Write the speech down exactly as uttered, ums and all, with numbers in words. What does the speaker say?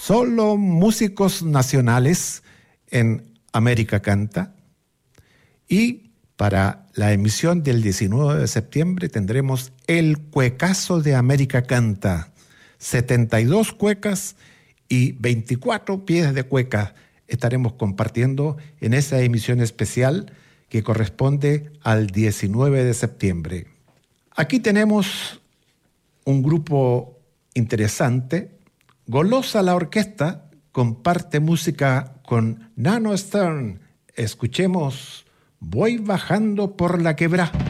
solo músicos nacionales en América Canta. Y para la emisión del diecinueve de septiembre tendremos el Cuecazo de América Canta. setenta y dos cuecas y veinticuatro piezas de cueca estaremos compartiendo en esa emisión especial que corresponde al diecinueve de septiembre. Aquí tenemos un grupo interesante. Golosa la orquesta comparte música con Nano Stern. Escuchemos Voy bajando por la quebrá.